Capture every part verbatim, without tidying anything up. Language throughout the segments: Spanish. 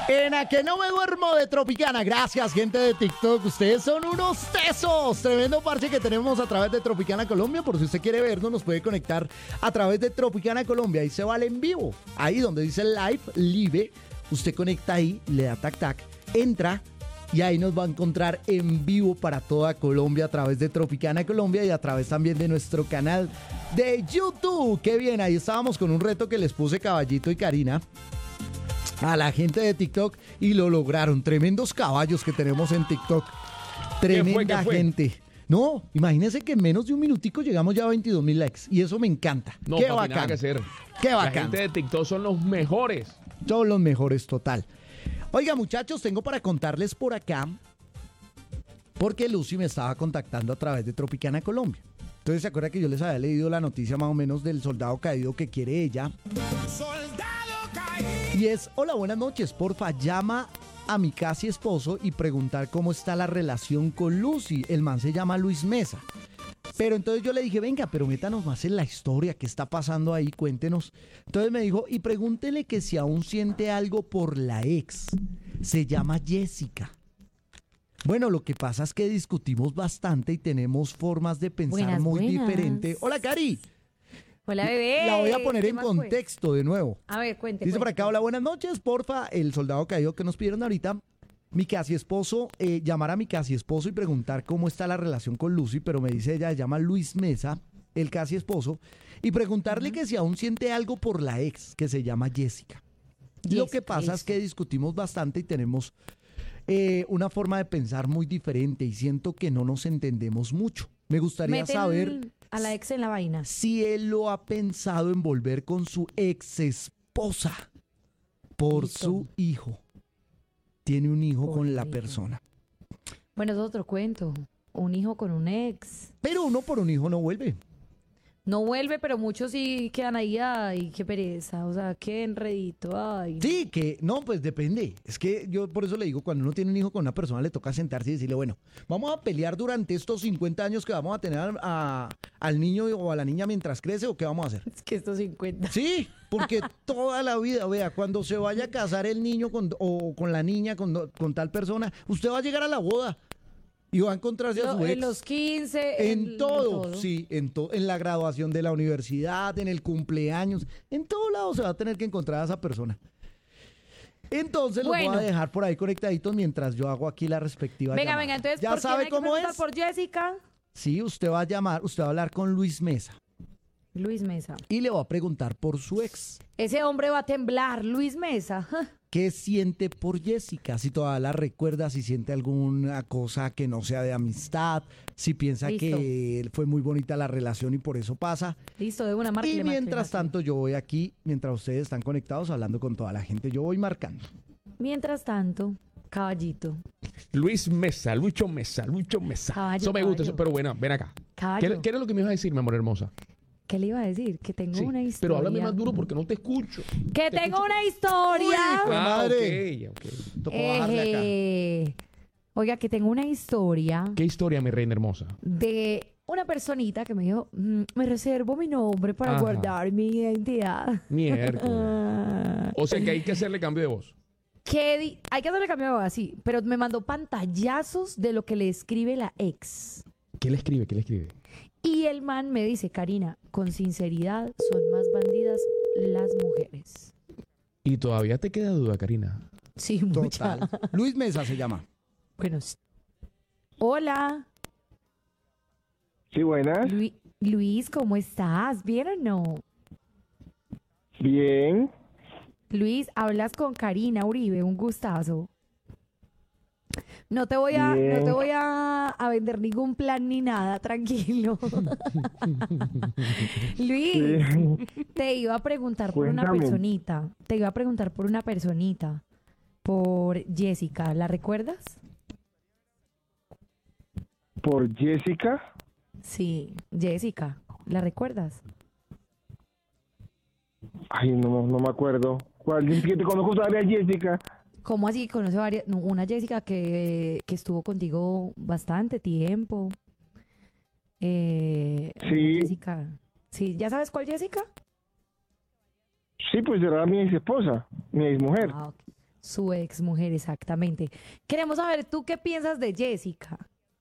En A que no me duermo de Tropicana. Gracias, gente de TikTok. Ustedes son unos tesos. Tremendo parche que tenemos a través de Tropicana Colombia. Por si usted quiere vernos, nos puede conectar a través de Tropicana Colombia. Ahí se vale en vivo. Ahí donde dice live, live. Usted conecta ahí, le da tac tac, entra y ahí nos va a encontrar en vivo para toda Colombia a través de Tropicana Colombia y a través también de nuestro canal de YouTube. Qué bien, ahí estábamos con un reto que les puse Caballito y Karina a la gente de TikTok y lo lograron. Tremendos caballos que tenemos en TikTok. Tremenda ¿Qué fue, qué fue? gente. No, imagínense que en menos de un minutico llegamos ya a veintidós mil likes y eso me encanta. No, qué papi, bacán. nada que hacer. Qué bacán. La gente de TikTok son los mejores. Son los mejores, total. Oiga, muchachos, tengo para contarles por acá porque Lucy me estaba contactando a través de Tropicana Colombia. Entonces, ¿se acuerda que yo les había leído la noticia más o menos del soldado caído que quiere ella? Soldado caído. Y es, hola, buenas noches, porfa, llama a mi casi esposo y preguntar cómo está la relación con Lucy. El man se llama Luis Mesa. Pero entonces yo le dije, venga, pero métanos más en la historia, ¿qué está pasando ahí? Cuéntenos. Entonces me dijo, y pregúntele que si aún siente algo por la ex. Se llama Jessica. Bueno, lo que pasa es que discutimos bastante y tenemos formas de pensar buenas, muy buenas. diferentes. Hola, Cari. Hola, bebé. La voy a poner ¿Qué en más, contexto pues? de nuevo. A ver, cuente. Dice cuente. por acá, hola, buenas noches, porfa. El soldado caído que nos pidieron ahorita. Mi casi esposo, eh, llamar a mi casi esposo y preguntar cómo está la relación con Lucy, pero me dice ella, se llama Luis Mesa, el casi esposo, y preguntarle uh-huh. que si aún siente algo por la ex, que se llama Jessica. Jessica Lo que pasa eso. es que discutimos bastante y tenemos eh, una forma de pensar muy diferente y siento que no nos entendemos mucho. Me gustaría Meten saber a la ex en la vaina. Si él lo ha pensado en volver con su ex esposa por Listo. su hijo. Tiene un hijo por con la hijo. persona. Bueno, es otro cuento. Un hijo con un ex. Pero uno por un hijo no vuelve. No vuelve, pero muchos sí quedan ahí. Ay, qué pereza. O sea, qué enredito. Ay. Sí, que no, pues depende. Es que yo por eso le digo, cuando uno tiene un hijo con una persona, le toca sentarse y decirle, bueno, vamos a pelear durante estos cincuenta años que vamos a tener a, a, al niño o a la niña mientras crece, o qué vamos a hacer. Es que estos cincuenta. Sí, porque toda la vida, vea, cuando se vaya a casar el niño con, o con la niña con, con tal persona, usted va a llegar a la boda. Y va a encontrarse a su ex. En los quince. En, en todo, en todo. sí, en, to, en la graduación de la universidad, en el cumpleaños, en todo lado se va a tener que encontrar a esa persona. Entonces bueno. Los voy a dejar por ahí conectaditos mientras yo hago aquí la respectiva Venga, llamada. venga, entonces, ¿ya ¿por sabe qué cómo hay que es? por Jessica? Sí, usted va a llamar, usted va a hablar con Luis Mesa. Luis Mesa. Y le va a preguntar por su ex. Ese hombre va a temblar, Luis Mesa. ¿Qué siente por Jessica? Si todavía la recuerda, si siente alguna cosa que no sea de amistad, si piensa Listo. que fue muy bonita la relación y por eso pasa. Listo, de una marca. Y mientras tanto yo voy aquí, mientras ustedes están conectados hablando con toda la gente, yo voy marcando. Mientras tanto, caballito. Luis Mesa, Lucho Mesa, Lucho Mesa. Caballo, eso me caballo. gusta, eso, pero bueno, ven acá. Caballo. ¿Qué, ¿Qué era lo que me ibas a decir, mi amor hermosa? ¿Qué le iba a decir? Que tengo sí, una historia. Pero háblame más duro porque no te escucho. Que te tengo escucho. una historia. Uy, ah, madre. ok, ok. Tocó bajarle acá. Eh, oiga, que tengo una historia. ¿Qué historia, mi reina hermosa? De una personita que me dijo, mm, me reservo mi nombre para Ajá. guardar mi identidad. Miércoles. O sea que hay que hacerle cambio de voz. Que di- hay que hacerle cambio de voz, sí. Pero me mandó pantallazos de lo que le escribe la ex. ¿Qué le escribe? ¿Qué le escribe? Y el man me dice, Karina, con sinceridad, son más bandidas las mujeres. ¿Y todavía te queda duda, Karina? Sí, mucha. Total. Luis Mesa se llama. Bueno, hola. Sí, buenas. Lu- Luis, ¿cómo estás? ¿Bien o no? Bien. Luis, hablas con Karina Uribe, un gustazo. No te voy a, Bien. no te voy a, a vender ningún plan ni nada, tranquilo. Luis, Sí. te iba a preguntar por una Cuéntame. personita. Te iba a preguntar por una personita. Por Jessica, ¿la recuerdas? ¿Por Jessica? Sí, Jessica, ¿la recuerdas? Ay, no, no me acuerdo. ¿Cuál? Es que te conozco todavía, Jessica. ¿Cómo así? Conoce varias, no, una Jessica que, que estuvo contigo bastante tiempo. Eh, Sí. Jessica. Sí, ¿ya sabes cuál Jessica? Sí, pues era mi ex esposa, mi ex mujer. Ah, ok. Su ex mujer, exactamente. Queremos saber, ¿tú qué piensas de Jessica?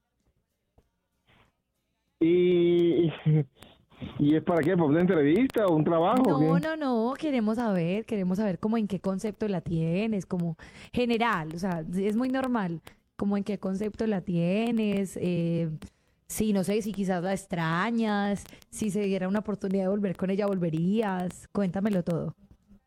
Y, ¿Y es para qué? ¿Para una entrevista o un trabajo? o No, qué? no, no, queremos saber, queremos saber cómo en qué concepto la tienes, como general, o sea, es muy normal, como en qué concepto la tienes, eh, sí, no sé, si quizás la extrañas, si se diera una oportunidad de volver con ella, volverías, cuéntamelo todo.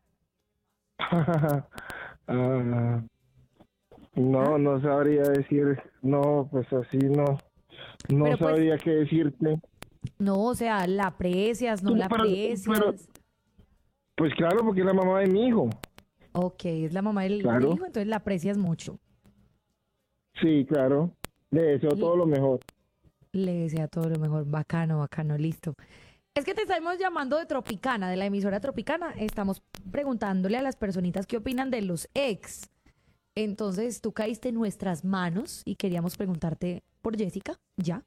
Ah, no, no sabría decir. No, pues así no. No Pero, pues, sabría qué decirte. No, o sea, ¿la aprecias, no Tú, la pero- aprecias? pero- Pues claro, porque es la mamá de mi hijo. Ok, es la mamá del, Claro. del hijo, entonces la aprecias mucho. Sí, claro. Le deseo Y- todo lo mejor. Le desea todo lo mejor, bacano, bacano, listo. Es que te estamos llamando de Tropicana, de la emisora Tropicana. Estamos preguntándole a las personitas qué opinan de los ex. Entonces, tú caíste en nuestras manos y queríamos preguntarte por Jessica, ¿ya?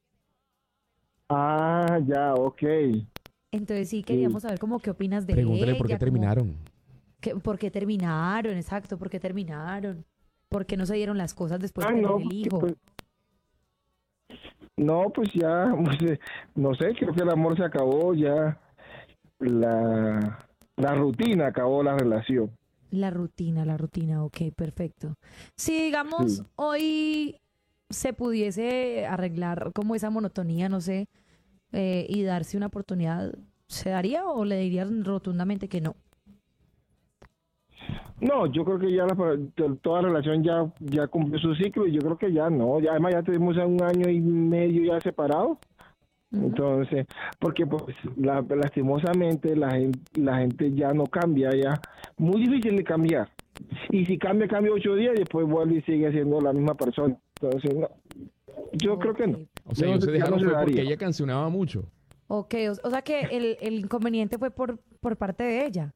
Ah, ya, ok. Entonces, sí, queríamos saber cómo qué opinas de Pregúntale ella. por qué cómo- terminaron. qué- ¿Por qué terminaron? Exacto, ¿por qué terminaron? ¿Por qué no se dieron las cosas después Ah, de tener no, el porque, hijo? pues, no, pues ya, pues, eh, no sé, creo que el amor se acabó, ya la, la rutina acabó la relación. La rutina, la rutina, ok, perfecto. Si digamos Sí. hoy se pudiese arreglar como esa monotonía, no sé, eh, y darse una oportunidad, ¿se daría o le dirías rotundamente que no? No, yo creo que ya la, to- toda relación ya, ya cumplió su ciclo y yo creo que ya no, ya además ya tenemos un año y medio ya separados. Ujú. Entonces, porque pues la- lastimosamente la gente, la gente ya no cambia, ya muy difícil de cambiar. Y si cambia, cambia ocho días y después vuelve y sigue siendo la misma persona. Entonces, no, yo creo que no. Ok. O sea, No, ellos se ya dejaron no se fue porque daría. ella cancionaba mucho. Ok, o, o sea que el, el inconveniente fue por, por parte de ella.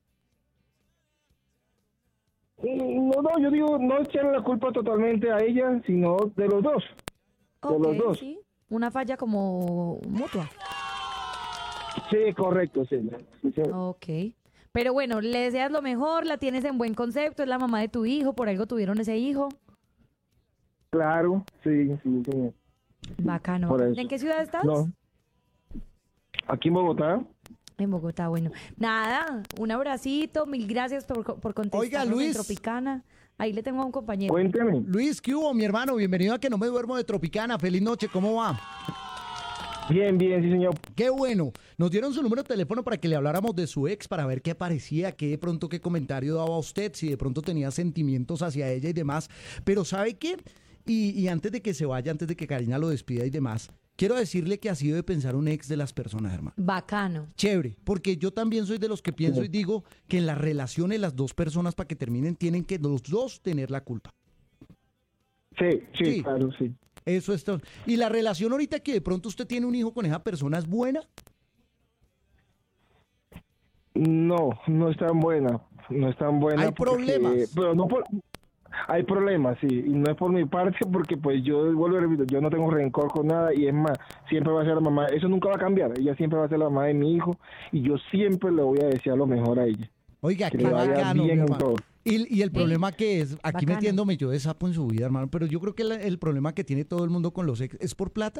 No, no, yo digo, no echarle la culpa totalmente a ella, sino de los dos. De los Ok, dos. sí. Una falla como mutua. Sí, correcto, sí. Sí, sí. Ok. Pero bueno, le deseas lo mejor, la tienes en buen concepto, es la mamá de tu hijo, por algo tuvieron ese hijo. Claro, sí, sí, sí. Bacano. Por eso. ¿En qué ciudad estás? No. Aquí en Bogotá. En Bogotá, bueno. Nada, un abracito, mil gracias por, por contestar. Oiga, Luis. Tropicana. Ahí le tengo a un compañero. Cuénteme. Luis, ¿qué hubo, mi hermano? Bienvenido a Que No Me Duermo de Tropicana. Feliz noche, ¿cómo va? Bien, bien, sí, señor. Qué bueno. Nos dieron su número de teléfono para que le habláramos de su ex, para ver qué parecía, qué de pronto qué comentario daba a usted, si de pronto tenía sentimientos hacia ella y demás. Pero ¿sabe qué? Y, y antes de que se vaya, antes de que Karina lo despida y demás, quiero decirle que ha sido de pensar un ex de las personas, hermano. Bacano. Chévere, porque yo también soy de los que pienso y digo que en las relaciones las dos personas para que terminen tienen que los dos tener la culpa. Sí, sí, Sí. claro, sí. Eso es todo. Y la relación ahorita que de pronto usted tiene un hijo con esa persona es buena. No, no es tan buena. No es tan buena. Hay porque- problemas. Pero no por... Hay problemas, sí. Y no es por mi parte porque pues yo, vuelvo a repetir, yo no tengo rencor con nada y es más, siempre va a ser la mamá. Eso nunca va a cambiar. Ella siempre va a ser la mamá de mi hijo y yo siempre le voy a desear lo mejor a ella. Oiga, Que qué le vaya bacano, mi bien en hermano. todo. Y, y el problema que es, aquí bacano. metiéndome yo de sapo en su vida, hermano, pero yo creo que la- el problema que tiene todo el mundo con los ex es por plata,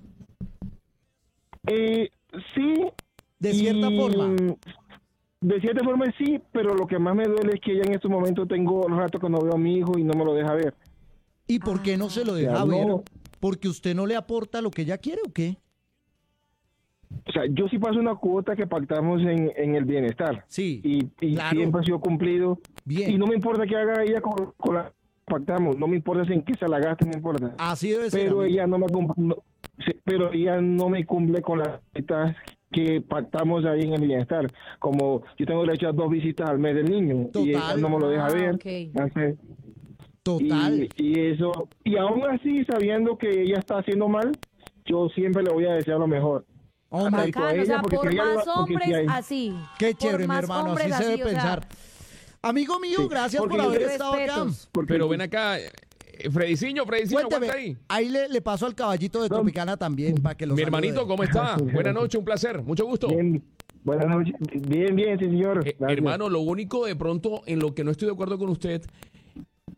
Eh, sí. de cierta y, forma. De cierta forma sí, pero lo que más me duele es que ella en estos momentos tengo rato que no veo a mi hijo y no me lo deja ver. ¿Y por qué no se lo deja Ya ver? no. ¿Porque usted no le aporta lo que ella quiere o qué? O sea, yo sí paso una cuota que pactamos en, en el bienestar. Sí, Y, y claro. siempre ha sido cumplido. Bien. Y no me importa que haga ella con, con la que pactamos. No me importa si en qué se la gaste, no me importa. Así debe ser. Pero amigo. ella no me cum- no- sí, pero ella no me cumple con las citas que pactamos ahí en el bienestar. Como yo tengo derecho a dos visitas al mes del niño y ella Total. no me lo deja Ah, ver. ok. Entonces, Total. Y, y eso, y aún así, sabiendo que ella está haciendo mal, yo siempre le voy a desear lo mejor. Hombre, Ay, Bacano, ella, o sea, porque por si ella lo- más porque si hombres hay- así. qué Por chévere, mi más hermano, así hombres se debe o sea, pensar. Amigo mío, Sí, gracias por porque haber yo- estado acá. respetos. porque- Pero ven acá, eh, Frediciño, Frediciño, aguanta Cuénteme, ahí. ahí le, le paso al caballito de No. Tropicana también para que lo Mi salude. hermanito, ¿cómo está? Buenas noches, un placer, mucho gusto. Bien, buenas noches. Bien, bien, sí, señor. Eh, Gracias. hermano, lo único de pronto en lo que no estoy de acuerdo con usted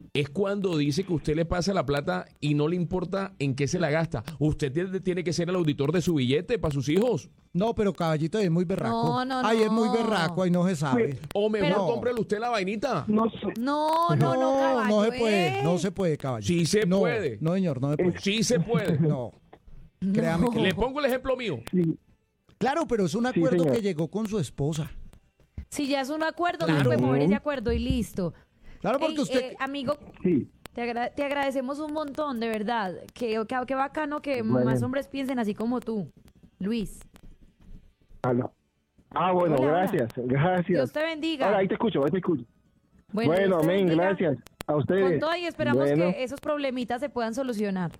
es cuando dice que usted le pasa la plata y no le importa en qué se la gasta. Usted tiene, tiene que ser el auditor de su billete para sus hijos. No, pero caballito es muy berraco. No, no, Ay, es muy no. berraco, ahí no se sabe. O mejor Pero- cómprele usted la vainita. No sé. No, no, no, caballo, no se puede, ¿eh? no se puede, caballo. Sí se No, puede. No, señor, no se puede. Sí se puede. No. Créame que Le no. pongo el ejemplo mío. Sí. Claro, pero es un Sí, acuerdo señor. que llegó con su esposa. Si ya es un acuerdo, Claro. no podemos mover ese acuerdo y listo. Claro, porque Ey, usted... eh, amigo, Sí. te, agra- te agradecemos un montón, de verdad. Qué, qué, qué bacano que Bueno. más hombres piensen así como tú, Luis. Aló. Ah, bueno, Hola, hola. gracias, gracias. Dios te bendiga. Ahora, ahí te escucho, ahí te escucho. Bueno, Bueno, Dios te amén, bendiga. gracias. A ustedes. Con todo y esperamos Bueno. que esos problemitas se puedan solucionar.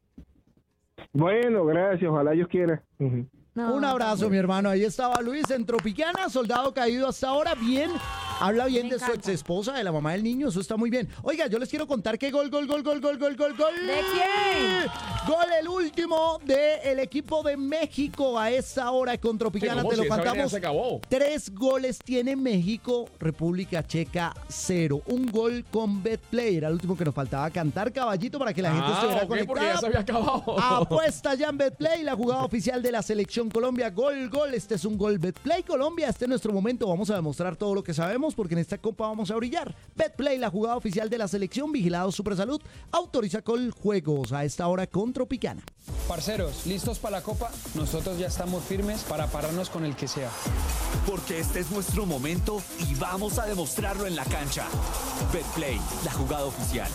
Bueno, gracias, ojalá Dios quiera. Ujú. No, Un abrazo, mi hermano. Ahí estaba Luis en Tropicana, soldado caído hasta ahora. Bien, habla bien Me de su encanta. ex esposa, de la mamá del niño. Eso está muy bien. Oiga, yo les quiero contar que gol, gol, gol, gol, gol, gol, gol, gol. ¿De quién? Gol el último del equipo de México a esta hora con Tropicana. ¿Cómo Te lo si esa vaina contamos. se acabó? Tres goles tiene México, República Checa cero. Un gol con Betplay. Era el último que nos faltaba cantar, caballito, para que la gente Ah, estuviera ok, porque conectada. ya se había acabado. Apuesta ya en Betplay, la jugada oficial de la Selección Colombia. Gol, gol. Este es un gol. Betplay Colombia. Este es nuestro momento. Vamos a demostrar todo lo que sabemos porque en esta copa vamos a brillar. Betplay, la jugada oficial de la Selección. Vigilado Supersalud. Autoriza con juegos a esta hora con Tropicana. Parceros, ¿listos para la Copa? Nosotros ya estamos firmes para pararnos con el que sea. Porque este es nuestro momento y vamos a demostrarlo en la cancha. Betplay, la jugada oficial.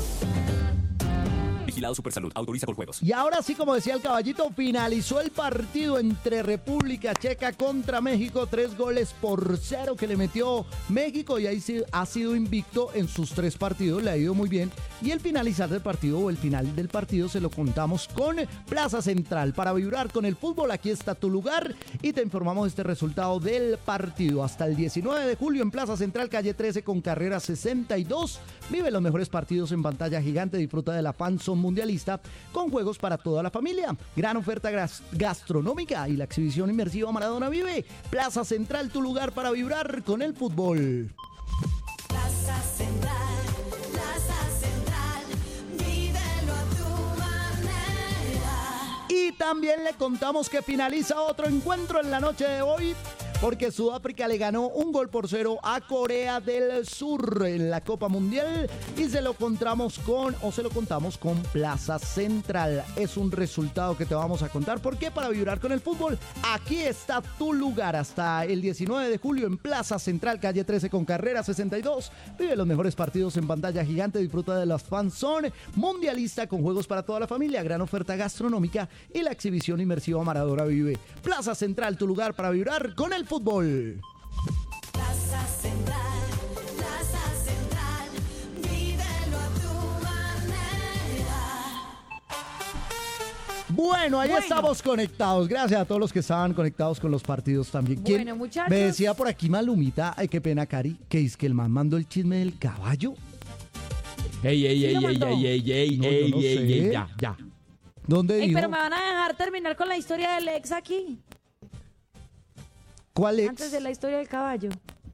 Vigilado Supersalud, autoriza con juegos. Y ahora sí, como decía el caballito, finalizó el partido entre República Checa contra México. Tres goles por cero que le metió México y ahí sí ha sido invicto en sus tres partidos. Le ha ido muy bien. Y el finalizar del partido o el final del partido se lo contamos con Plaza Central. Para vibrar con el fútbol, aquí está tu lugar y te informamos de este resultado del partido. Hasta el diecinueve de julio en Plaza Central, calle trece con carrera sesenta y dos. Vive los mejores partidos en pantalla gigante. Disfruta de la Fanzone Mundialista con juegos para toda la familia. Gran oferta gras- gastronómica y la exhibición inmersiva Maradona Vive. Plaza Central, tu lugar para vibrar con el fútbol. Plaza Central, Plaza Central, vívelo a tu manera. Y también le contamos que finaliza otro encuentro en la noche de hoy, porque Sudáfrica le ganó un gol por cero a Corea del Sur en la Copa Mundial y se lo contamos con, o se lo contamos con Plaza Central. Es un resultado que te vamos a contar porque para vibrar con el fútbol, aquí está tu lugar hasta el diecinueve de julio en Plaza Central, calle trece con carrera sesenta y dos. Vive los mejores partidos en pantalla gigante, disfruta de las Fanzone Mundialista con juegos para toda la familia, gran oferta gastronómica y la exhibición inmersiva Maradona Vive. Plaza Central, tu lugar para vibrar con el fútbol. Plaza Central, Plaza Central, vívelo a tu manera. Bueno, ahí Bueno. estamos conectados. Gracias a todos los que estaban conectados con los partidos también. ¿Quién- Bueno, muchachos. Me decía por aquí Malumita, ay, qué pena, Cari, que es que el man mandó el chisme del caballo. Ey, ey, ¿Sí ey, lo ey, mandó? ey, ey, ey, No, yo ey, no ey, sé. ey, ya, ya. ¿Dónde Ey, dijo? pero me van a dejar terminar con la historia del ex aquí, ¿Cuál ex? antes de la historia del caballo.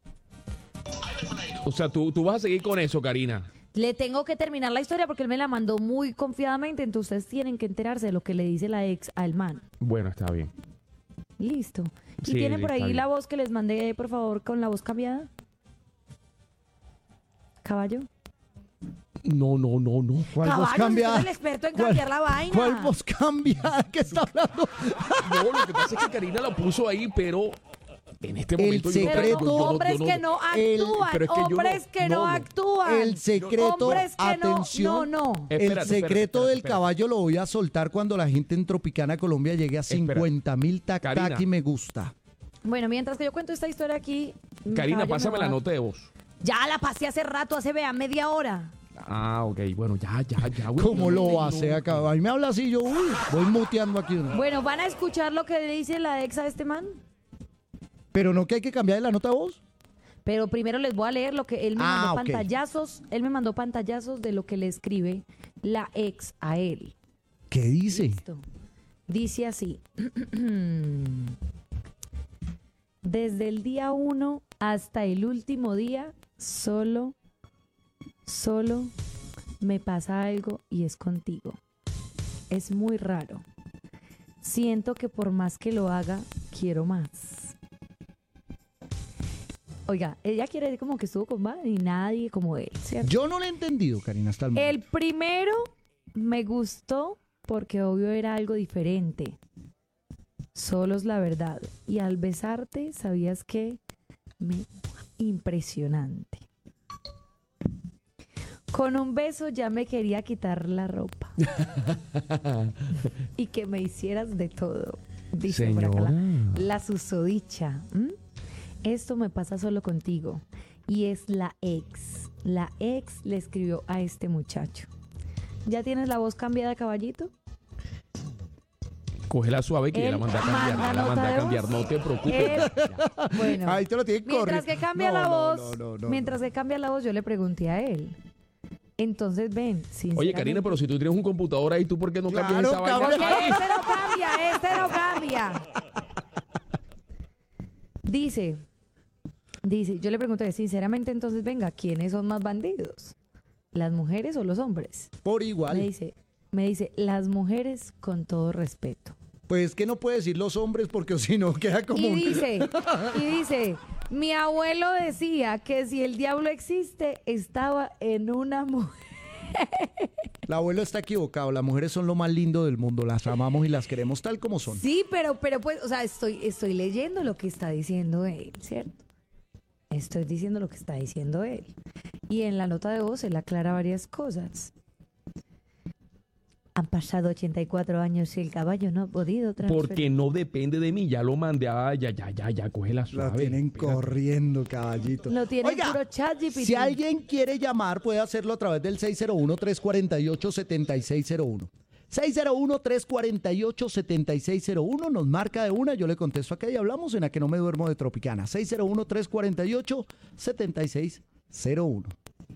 O sea, tú, tú vas a seguir con eso, Karina. Le tengo que terminar la historia porque él me la mandó muy confiadamente, entonces ustedes tienen que enterarse de lo que le dice la ex al man. Bueno, está bien. Listo. ¿Y Sí, tienen por está ahí bien. la voz que les mandé, por favor, con la voz cambiada? ¿Caballo? No, no, no, no. ¿Cuál voz Caballo, si cambiada? usted es el experto en ¿Cuál- cambiar la vaina. ¿Cuál voz cambiada? ¿Qué está hablando? No, lo que pasa es que Karina la puso ahí, pero en este El momento yo- Pero secreto- no, yo- yo- hombres yo que no el- actúan, pero es que yo no- hombres que no, no, no. actúan. El secreto, Hombres que atención. no, no, no. El Espérate, secreto espérate, espérate, del espérate. caballo lo voy a soltar cuando la gente en Tropicana Colombia llegue a Espérate. cincuenta mil tac tac Karina. y me gusta. Bueno, mientras que yo cuento esta historia aquí... mi Karina, caballo me pásame va- la nota de voz. Ya la pasé hace rato, hace vea media hora. Ah, ok, bueno, ya, ya, ya. güey. ¿Cómo No, lo no, hace no. acá? A mí me habla así, yo uy, voy muteando aquí. Bueno, ¿van a escuchar lo que le dice la ex a este man? Pero no que hay que cambiar la nota de voz. Pero primero les voy a leer lo que él me Ah, mandó ok. pantallazos. Él me mandó pantallazos de lo que le escribe la ex a él. ¿Qué dice? Listo. Dice así. Desde el día uno hasta el último día, solo, solo me pasa algo y es contigo. Es muy raro. Siento que por más que lo haga, quiero más. Oiga, ella quiere decir como que estuvo con más y nadie como él, ¿cierto? Yo no lo he entendido, Karina, hasta el momento. El primero me gustó porque obvio era algo diferente. Solo es la verdad. Y al besarte, ¿sabías qué? Me... Impresionante. Con un beso ya me quería quitar la ropa. Y que me hicieras de todo. Dice por acá la, Señora. la susodicha. ¿m? Esto me pasa solo contigo. Y es la ex. La ex le escribió a este muchacho. ¿Ya tienes la voz cambiada, caballito? Cógela suave que ya la Él manda a cambiar. manda Ya la nota manda de a cambiar. voz. No te preocupes. Él- bueno, Ahí te lo tiene que mientras correr. que cambia No, la no, voz, no, no, no, mientras no. que cambia la voz, yo le pregunté a él. Entonces, ven, Oye, sinceramente- Karina, pero si tú tienes un computador ahí, ¿tú por qué no cambias Claro, esa vaina? cabrón. Porque este no cambia, este no cambia. Dice, dice, yo le pregunté, sinceramente, entonces, venga, ¿quiénes son más bandidos? ¿Las mujeres o los hombres? Por Me igual. dice, me dice, las mujeres con todo respeto. Pues que no puede decir los hombres porque si no queda como Y un... dice, y dice, mi abuelo decía que si el diablo existe, estaba en una mujer. El abuelo está equivocado. Las mujeres son lo más lindo del mundo. Las amamos y las queremos tal como son. Sí, pero, pero pues, o sea, estoy, estoy leyendo lo que está diciendo él, ¿cierto? Estoy diciendo lo que está diciendo él. Y en la nota de voz él aclara varias cosas. Han pasado ochenta y cuatro años y el caballo no ha podido transferir. Porque no depende de mí. Ya lo mandé a... Ya, ya, ya, ya, cógela La suave. tienen Espérate. corriendo, caballito. Lo tiene Oiga, puro chat G P T. si alguien quiere llamar, puede hacerlo a través del seis cero uno, tres cuatro ocho, siete seis cero uno. seis cero uno, tres cuatro ocho, siete seis cero uno. Nos marca de una, yo le contesto acá y hablamos en A Que No Me Duermo de Tropicana. seis cero uno, tres cuatro ocho, siete seis cero uno.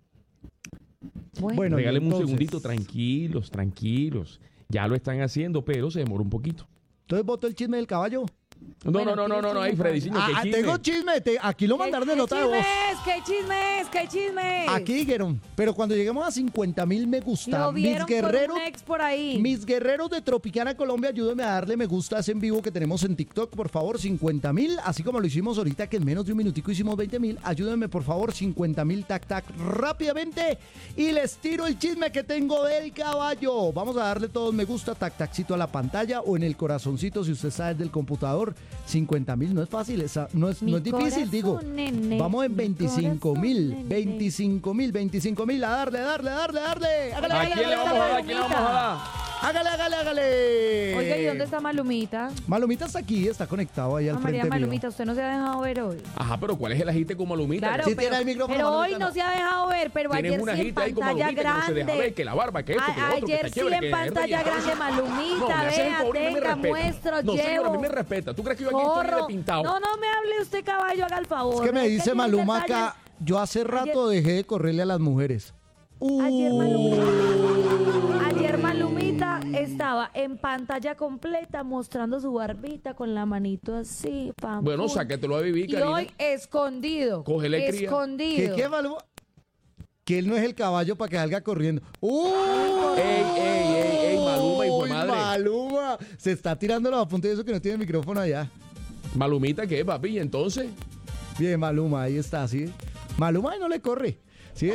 Bueno, Bueno, Regáleme un entonces- segundito, tranquilos, tranquilos. Ya lo están haciendo, pero se demora un poquito. Entonces, ¿voto el chisme del caballo? No, Bueno, no, no, no, tienes no, no, chisme, ay, Freddy, Pablo. ¿qué Ah, chisme? tengo chisme. te- aquí lo mandaron de nota de voz. ¿Qué chisme es? ¿Qué chisme es? Aquí dijeron, pero cuando lleguemos a cincuenta mil me gusta. Lo Mis vieron guerreros, con un ex por ahí. mis guerreros de Tropicana Colombia, ayúdenme a darle me gusta a ese en vivo que tenemos en TikTok, por favor, cincuenta mil, así como lo hicimos ahorita, que en menos de un minutico hicimos veinte mil. Ayúdenme, por favor, cincuenta mil, tac, tac, rápidamente. Y les tiro el chisme que tengo del caballo. Vamos a darle todos me gusta, tac, taccito a la pantalla o en el corazoncito, si usted sabe del computador. cincuenta mil no es fácil, esa- no es, Mi no es difícil, corazón, digo. nene, Vamos en mi veinticinco corazón, mil, nene. veinticinco mil, veinticinco mil, a darle, darle, darle, darle. Hágale, ¿A hágale, quién le hágale, vamos a dar? ¿A hágale. quién le vamos a dar? Hágale, hágale, hágale. Oiga, ¿y dónde está Malumita? Malumita está aquí, está conectado ahí al Ah, María frente mío. Malumita, usted no se ha dejado ver hoy. Ajá, pero ¿cuál es el agite con Malumita? Claro, Sí pero, tiene el micrófono, pero hoy Malumita, no no. se ha dejado ver, pero Tienes ayer una sí en agita ahí con pantalla Malumita que no se deja ver, grande. que la barba, que esto, que lo A- otro, que ayer está sí chévere, en que pantalla esto y grande, aquello. Malumita, No, me haces el vea, favor y no me tenga, respeta. muestro, No, señora, a mí llevo. me respeta. ¿Tú crees que yo aquí estoy Corro. de pintado? No, no me hable usted, caballo, haga el favor. Es que me Es dice tiene Maluma que acá, yo hace rato dejé de correrle a las mujeres. Ayer Uh. Malumita, ayer Malumita estaba en pantalla completa mostrando su barbita con la manito así. Pam, Bueno, pum. sáquetelo a vivir, Y Karina. hoy escondido. Cógele cría. ¿Qué, Escondido. qué, Maluma? Que él no es el caballo para que salga corriendo. ¡Uh! Ey, ey, ey, ey, Maluma, hijo de Uy, madre. Maluma. Se está tirando los apuntes de eso que no tiene micrófono allá. Malumita, ¿qué, papi? ¿Y entonces? Bien, Maluma, ahí está, ¿sí? Maluma ahí no le corre, ¿sí?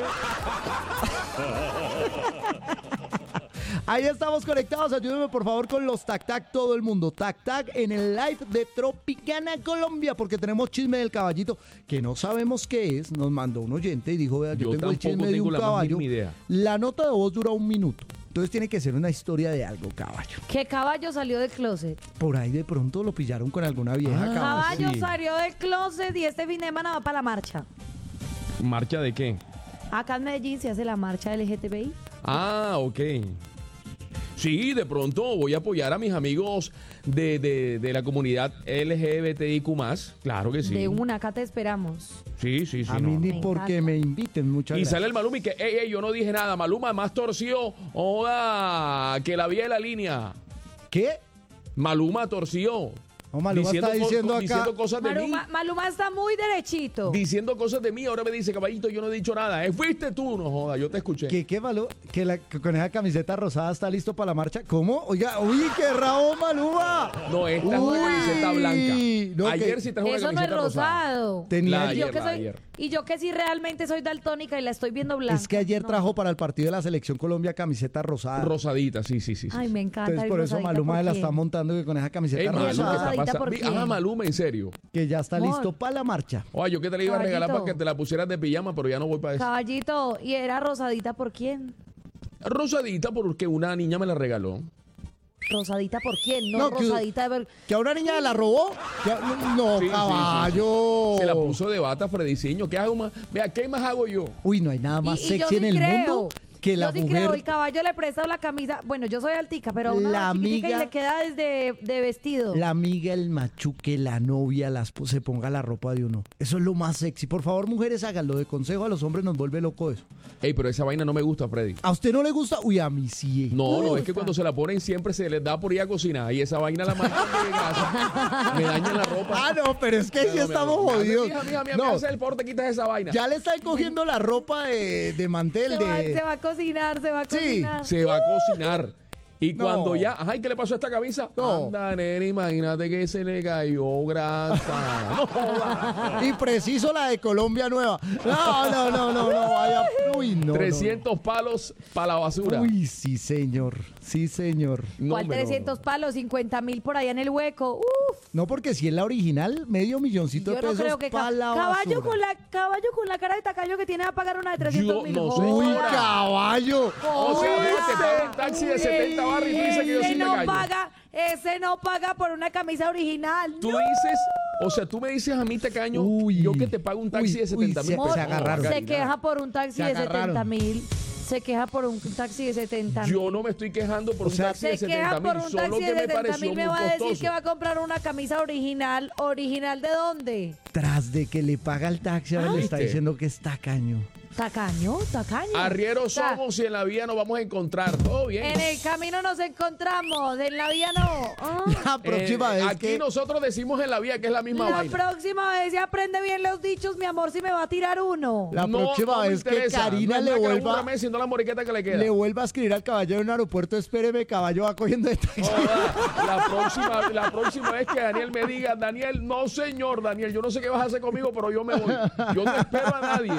Ahí estamos conectados, ayúdenme por favor con los tac tac todo el mundo, tac tac en el live de Tropicana Colombia, porque tenemos chisme del caballito que no sabemos qué es, nos mandó un oyente y dijo, vea, yo, Yo tengo el tampoco chisme de tengo un la más caballo, mínima idea. la nota de voz dura un minuto, entonces tiene que ser una historia de algo, caballo. ¿Qué caballo salió del closet? Por ahí de pronto lo pillaron con alguna vieja, Ah, caballo. Caballo sí. salió del closet y este fin de semana va para la marcha. ¿Marcha de qué? Acá en Medellín se hace la marcha L G T B I. Ah, ok. Sí, de pronto voy a apoyar a mis amigos de, de, de la comunidad L G B T I Q más. Claro que sí. De una, acá te esperamos. Sí, sí, sí. A no, mí no. ni Me porque encanta. me inviten, muchas Y gracias. sale el Maluma y que, ey, ey, yo no dije nada. Maluma más torció. Joda, que la vi en la línea. ¿Qué? Maluma torció. No, Maluma está co- diciendo co- acá. diciendo cosas de mí. Maluma, Maluma está muy derechito. Diciendo cosas de mí, ahora me dice, caballito, yo no he dicho nada. Eh, fuiste tú, no joda, yo te escuché. ¿Qué, qué Maluma? Que, la, que con esa camiseta rosada está listo para la marcha. ¿Cómo? Oiga, uy, qué rabo, Maluma. No, esta es Uy. una camiseta blanca. No, Ayer que- sí trajo una Eso no es camiseta rosada. rosado. Tenía La y, yo ayer, que la soy, ayer. y yo que sí realmente soy daltónica y la estoy viendo blanca. Es que ayer No. trajo para el partido de la Selección Colombia camiseta rosada. Rosadita, sí, sí, sí. sí. Ay, me encanta. Entonces el por eso rosadita, Maluma ¿por la qué? está montando que con esa camiseta Ey, Maluma, Maluma, ¿qué rosada, está rosadita, pasando? ¿por Vi- qué? Ah, Maluma, en serio. que ya está Amor. listo para la marcha. Oye, yo que te la iba a regalar Caballito. para que te la pusieras de pijama, pero ya no voy para eso. Caballito, ¿y era rosadita por quién? Rosadita porque una niña me la regaló. ¿Rosadita por quién? No, No, que- rosadita de ver- ¿Que a una niña la robó? Que a- No, Sí, sí, sí. caballo. Se la puso de bata Frediciño. ¿Qué hago más? Vea, ¿qué más hago yo? Uy, no hay nada más Y- y yo sexy en sí el creo, mundo que la yo sí mujer. creo, el caballo le presta la camisa. Bueno, yo soy altica, pero una La chiquitica y amiga- le queda desde de vestido. La amiga, el machuque, la novia, la esp- se ponga la ropa de uno. Eso es lo más sexy. Por favor, mujeres, háganlo. De consejo a los hombres nos vuelve loco eso. Ey, pero esa vaina no me gusta, Freddy. ¿A usted no le gusta? Uy, a mí sí. No, me no, es gusta. que cuando se la ponen siempre se les da por ir a cocinar y esa vaina la mandan de grasa. Me dañan la ropa. Ah, no, pero es que sí No, no, estamos no, no. jodidos. Mija, mija, mija, No, me hace el favor, te quitas esa vaina. ya le están cogiendo la ropa de, de mantel. se, va, de... se va a cocinar, se va a Sí, cocinar. Se va a cocinar. Y No. cuando ya, ay, ¿qué le pasó a esta camisa? No. Anda, nene, imagínate que se le cayó grasa. No joda. Y preciso la de Colombia Nueva. No, no, no, no, no, vaya. Uy, no. no, trescientos palos para la no. basura. Uy, sí, señor. Sí, señor. No, ¿Cuál hombre, no, trescientos no. palos? cincuenta mil por allá en el hueco. Uf. No, porque si es la original, medio milloncito Yo de no pesos creo que para ca- la caballo basura. con la caballo con la cara de tacaño que tiene a pagar una de trescientos Yo mil. no sé. Uy, Ahora. caballo. O sea, Uy, fíjate, se- paga un taxi de setenta barras y tú dices que yo Ese soy no tacaño. paga, ese no paga por una camisa original. Tú no. dices, o sea, tú me dices a mí, tacaño, Uy. yo que te pago un taxi Uy, de setenta uy, mil se- pesos. se agarraron. No, Se Karina. queja por un taxi Se de agarraron. setenta mil. Se queja por un taxi de setenta mil. Yo no me estoy quejando por O un sea, taxi de Se setenta queja por mil, un solo taxi que de me setenta pareció mil. muy Me va a decir costoso. que va a comprar una camisa original. ¿Original de dónde? Tras de que le paga el taxi, ahora Ah. le está ¿Viste? diciendo que es tacaño. Tacaño, tacaño. Arrieros O sea, somos y en la vida nos vamos a encontrar. Todo bien. En el camino nos encontramos, en la vía no. Ah. La próxima Eh, vez aquí que... nosotros decimos en la vida que es la misma La vaina. próxima vez se aprende bien los dichos, mi amor, si me va a tirar uno. La No, próxima no me vez que interesa. Karina no es le nada que vuelva... aburra, sino la moriqueta que le queda. Le vuelva a escribir al caballero en un aeropuerto, espéreme, caballo va cogiendo de taxi. Joda, la próxima, la próxima vez que Daniel me diga, Daniel, no señor, Daniel, yo no sé qué vas a hacer conmigo, pero yo me voy. Yo no espero a nadie.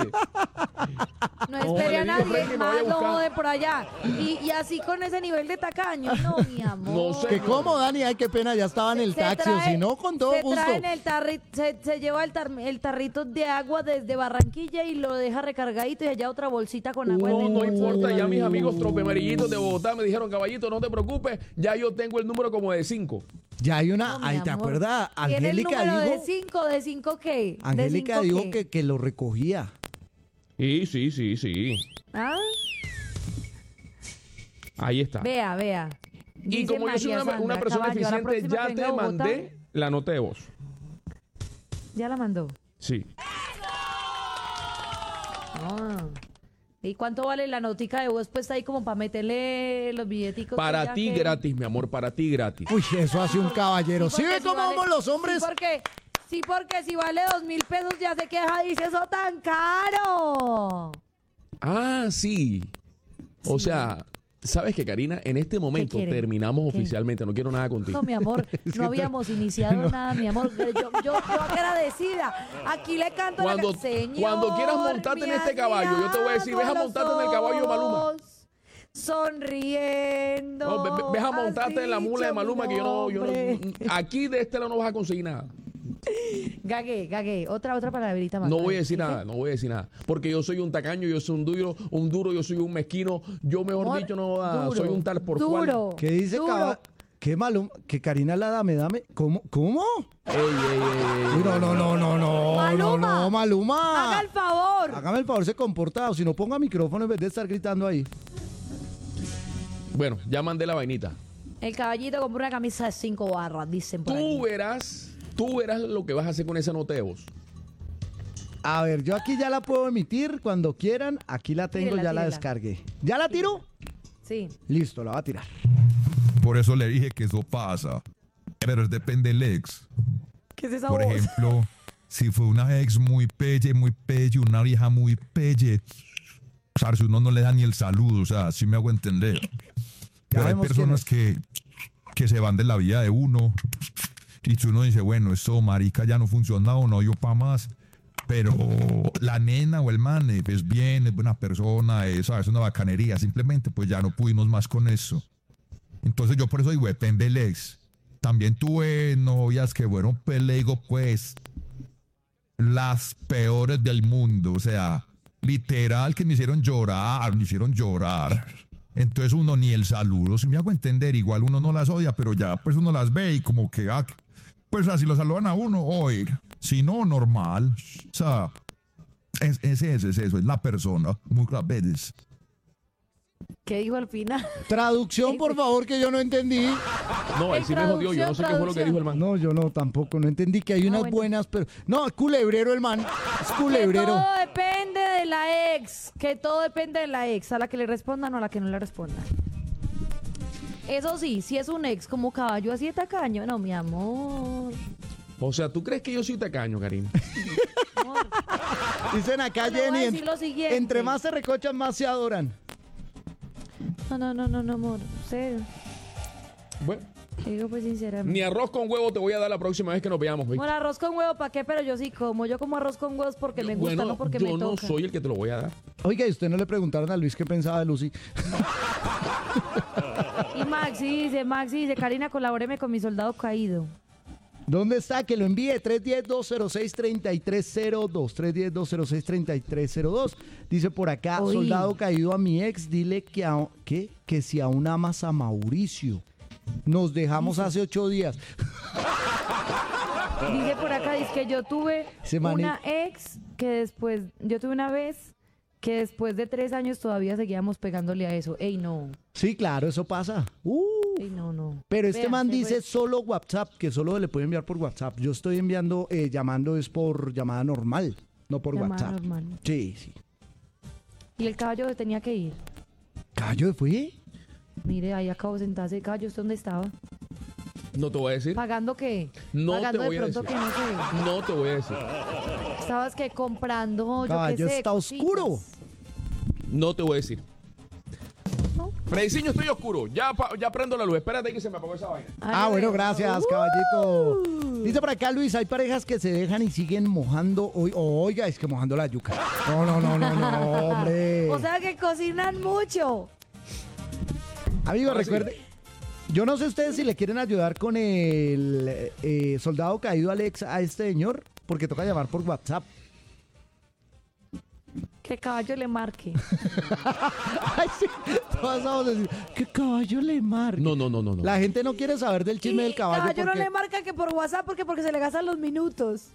No No, espere le a digo, nadie, Fred, que me vaya más a no buscar. jode por allá. Y, y así con ese nivel de tacaño, no, mi amor. No sé. Que cómo, Dani, ay, qué pena, ya estaba en el Se taxi, o trae- si no, con todo se gusto. trae en el tarri- se, se lleva el, tar- el tarrito de agua desde Barranquilla y lo deja recargadito y allá otra bolsita con agua. No, en no el- importa, ya mis amigos tropemarillitos de Bogotá me dijeron, caballito, no te preocupes, ya yo tengo el número como de cinco. Ya hay una, No, mi ay, ¿te amor. acuerdas? ¿Tiene el Angélica número de dijo, cinco? ¿De cinco qué? ¿De Angélica cinco dijo qué? que, que lo recogía. Sí, sí, sí, sí. ¿Ah? Ahí está. Vea, vea. Y Dice como yo soy María una, Sandra, una persona caballo, a la eficiente, próxima ya que te venga a Bogotá, mandé la nota de voz. Ya la mandó. Sí. Ah. ¿Y cuánto vale la notica de voz puesta ahí como para meterle los billeticos? Para ya ti que- gratis, mi amor, para ti gratis. Uy, eso hace un caballero. ¿Sí porque ve si cómo vale- vamos los hombres? Sí, porque, sí, porque si vale dos mil pesos ya se queja, dice eso tan caro. Ah, sí. O sea, ¿sabes qué, Karina? En este momento quiere? terminamos ¿Qué? oficialmente. No quiero nada contigo. No, mi amor, no habíamos iniciado nada, mi amor. Yo, yo, yo agradecida. Aquí le canto a Cuando- la Señor, cuando quieras montarte en me este has caballo, yo te voy a decir, mirado ves a montarte en el caballo de Maluma. los ojos, Sonriendo. No, ve- ve- ves a has montarte en la mula de dicho Maluma mi que yo no, yo nombre. no- aquí de este lado no vas a conseguir nada. Gagué, gagué. Otra, otra palabrita más. No A voy a ver, decir ¿sí? nada, no voy a decir nada. Porque yo soy un tacaño, yo soy un duro, un duro, yo soy un mezquino. Yo, mejor Amor, dicho, no ah, duro, soy un tal por duro, cual. ¿Qué dice duro. caballo? ¿Qué malo? ¿Que Karina la dame, dame? ¿Cómo? ¿Cómo? Ey, ey, ey, ey. Uy, no, no, no, no, no. Maluma. No, no, Maluma. Haga el favor. Hágame el favor, se comporta. O si no, ponga micrófono en vez de estar gritando ahí. Bueno, ya mandé la vainita. El caballito compró una camisa de cinco barras, dicen por Tú aquí. verás, tú verás lo que vas a hacer con esa nota de voz. A ver, yo aquí ya la puedo emitir cuando quieran. Aquí la tengo, Tírela, ya la tírela. descargué. ¿Ya la tiro? Sí. Listo, la va a tirar. Por eso le dije que eso pasa. Pero depende del ex. ¿Qué es esa Por voz? ejemplo, si fue una ex muy pelle, muy pelle, una vieja muy pelle, o sea, si uno no le da ni el saludo, o sea, sí me hago entender. Pero hay vemos personas que, que se van de la vida de uno y si uno dice, bueno, esto marica ya no funciona o no dio pa' más. Pero la nena o el man eh, es bien, es buena persona, es, ¿sabes? Es una bacanería. Simplemente pues ya no pudimos más con eso. Entonces yo por eso digo, depende del ex. También tuve novias que fueron, pues le digo, pues, las peores del mundo. O sea, literal que me hicieron llorar, me hicieron llorar. Entonces uno ni el saludo, si me hago entender, igual uno no las odia, pero ya pues uno las ve y como que, ah, pues así lo saludan a uno, oiga, si no, normal. O sea, es, es eso, es eso, es la persona, muchas veces. ¿Qué dijo al final? Traducción, por favor, que yo no entendí. No, él En sí me jodió. Yo no sé qué fue lo que dijo el man. No, yo no, tampoco, no entendí que hay Ah, unas bueno. buenas, pero... No, es culebrero el man, es Que culebrero. todo depende de la ex. Que todo depende de la ex. A la que le respondan o a la que no le respondan. Eso sí, si es un ex como caballo así de tacaño, no, mi amor. O sea, ¿tú crees que yo soy tacaño, Karina? amor. Dicen acá, Le voy a Jenny, decir lo siguiente. entre más se recochan, más se adoran. No, no, no, no, no, amor. Sé, Bueno, te digo pues sinceramente. ni arroz con huevo te voy a dar la próxima vez que nos veamos, ¿viste? Amor, arroz con huevo, ¿para qué? Pero yo sí como. Yo como arroz con huevos porque me gusta, Bueno, no porque yo me no toca. soy el que te lo voy a dar. Oiga, ¿y usted no le preguntaron a Luis qué pensaba de Lucy? Y Maxi dice, Maxi dice, Karina, colabóreme con mi soldado caído. ¿Dónde está? Que lo envíe. tres uno cero, dos cero seis, tres tres cero dos. tres uno cero, dos cero seis, tres tres cero dos. Dice por acá, Oí. soldado caído a mi ex, dile que, a- ¿qué? que si aún amas a Mauricio. Nos dejamos hace ocho días. Dice por acá, dice que yo tuve Ese man una ex que después, yo tuve una vez que después de tres años todavía seguíamos pegándole a eso. Ey, no. Sí, claro, eso pasa. Uh, Ey, no, no. pero este Vea, man se dice fue. solo WhatsApp, que solo le puede enviar por WhatsApp. Yo estoy enviando, eh, llamando es por llamada normal, no por Llamada WhatsApp. normal. Sí, sí. Y el caballo se tenía que ir. ¿Caballo fue? Mire, ahí acabo de sentarse. El caballo, ¿usted dónde estaba? No te voy a decir. ¿Pagando qué? No te Pagando voy de a pronto decir. que no sé. No te voy a decir. Estabas que comprando, yo Caballo qué sé. está oscuro. cositas. No te voy a decir. No. Frediciño, estoy oscuro. Ya, pa- ya prendo la luz. Espérate que se me apagó esa vaina. Ah, Ay, bueno, no. gracias, Uh. caballito. Dice por acá, Luis, hay parejas que se dejan y siguen mojando. Oy- Oiga, es que mojando la yuca. No, no, no, no, no, hombre. O sea que cocinan mucho. Amigo, ahora sí. recuerde. Yo no sé ustedes si le quieren ayudar con el eh, soldado caído Alex a este señor, porque toca llamar por WhatsApp. Que caballo le marque. Ay, sí, todas vamos a decir, ¿qué caballo le marca? No, no, no, no. no. La gente no quiere saber del chisme del Y caballo. caballo no porque- le marca que por WhatsApp porque porque se le gastan los minutos.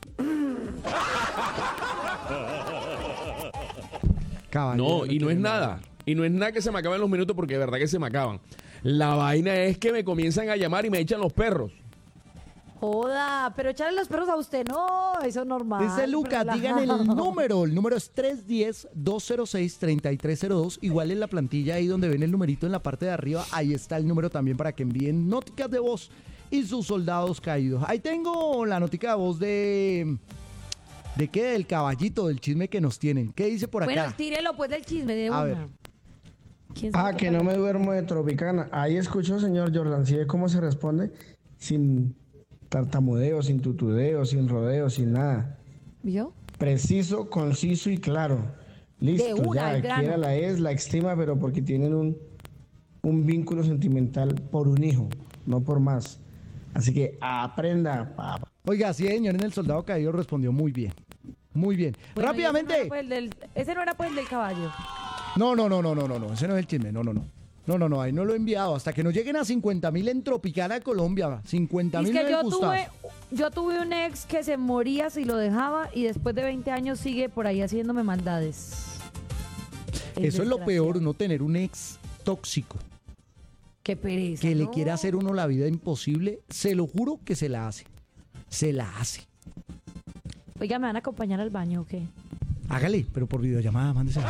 Caballo No, y no quiere es nada. Y no es nada que se me acaben los minutos porque de verdad que se me acaban. La vaina es que me comienzan a llamar y me echan los perros. Joda, pero echarle los perros a usted, no, eso es normal. Dice Lucas, pero digan el relajado. número. El número es tres uno cero, dos cero seis, tres tres cero dos. Igual en la plantilla ahí donde ven el numerito en la parte de arriba, ahí está el número también para que envíen noticas de voz y sus soldados caídos. Ahí tengo la notica de voz de... ¿De qué? Del caballito, del chisme que nos tienen. ¿Qué dice por acá? Bueno, tírelo pues del chisme de A una. ver. ¿Quién sabe Ah, qué que no pasa? me duermo de Tropicana. Ahí escuchó, señor Jordan, ¿sí ve cómo se responde? Sin tartamudeo, sin tutudeo, sin rodeo, sin nada. ¿Vio? Preciso, conciso y claro. Listo, una, ya, al grano. quiera la es, la estima, pero porque tienen un, un vínculo sentimental por un hijo, no por más. Así que aprenda, papá. Oiga, sí, señor, en el soldado caído respondió muy bien. Muy bien. Bueno, y Rápidamente. Ese no, era, pues, el del, ese no era pues el del caballo. No, no, no, no, no, no, no. Ese no es el chisme. No, no, no. No, no, no. Ahí no lo he enviado. Hasta que no lleguen a cincuenta mil en Tropicana, Colombia. cincuenta Es mil que me yo gusta. tuve, yo tuve un ex que se moría si lo dejaba y después de veinte años sigue por ahí haciéndome maldades. El Eso es lo peor, desgraciado. no tener un ex tóxico Qué pereza. que le ¿no? quiera hacer uno la vida imposible. Se lo juro que se la hace. Se la hace. Oiga, ¿me van a acompañar al baño o qué? Hágale, pero por videollamada, mándese.